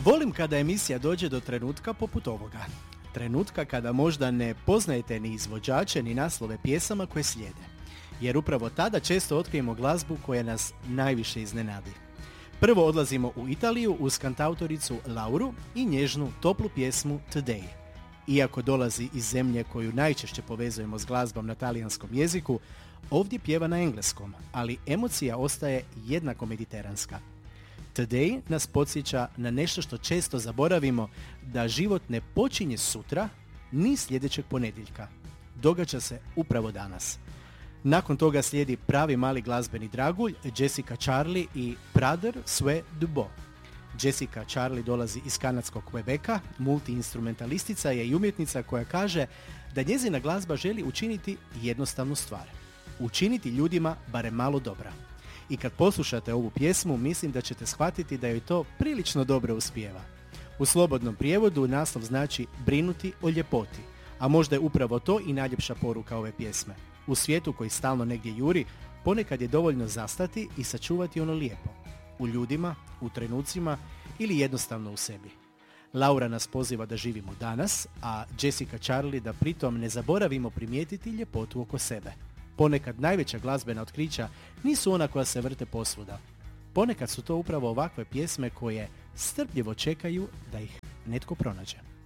Volim kada emisija dođe do trenutka poput ovoga. Trenutka kada možda ne poznajete ni izvođače ni naslove pjesama koje slijede. Jer upravo tada često otkrijemo glazbu koja nas najviše iznenadi. Prvo odlazimo u Italiju uz kantautoricu Lauru i nježnu toplu pjesmu Today. Iako dolazi iz zemlje koju najčešće povezujemo s glazbom na talijanskom jeziku, ovdje pjeva na engleskom, ali emocija ostaje jednako mediteranska. Today nas podsjeća na nešto što često zaboravimo, da život ne počinje sutra ni sljedećeg ponedjeljka. Događa se upravo danas. Nakon toga slijedi pravi mali glazbeni dragulj Jessica Charlie i Prader Sve Dubo. Jessica Charlie dolazi iz kanadskog Quebeca, multiinstrumentalistica je i umjetnica koja kaže da njezina glazba želi učiniti jednostavnu stvar. Učiniti ljudima barem malo dobra. I kad poslušate ovu pjesmu, mislim da ćete shvatiti da joj to prilično dobro uspijeva. U slobodnom prijevodu naslov znači brinuti o ljepoti, a možda je upravo to i najljepša poruka ove pjesme. U svijetu koji stalno negdje juri, ponekad je dovoljno zastati i sačuvati ono lijepo. U ljudima, u trenucima ili jednostavno u sebi. Laura nas poziva da živimo danas, a Jessica Charlie da pritom ne zaboravimo primijetiti ljepotu oko sebe. Ponekad najveća glazbena otkrića nisu ona koja se vrte posvuda. Ponekad su to upravo ovakve pjesme koje strpljivo čekaju da ih netko pronađe.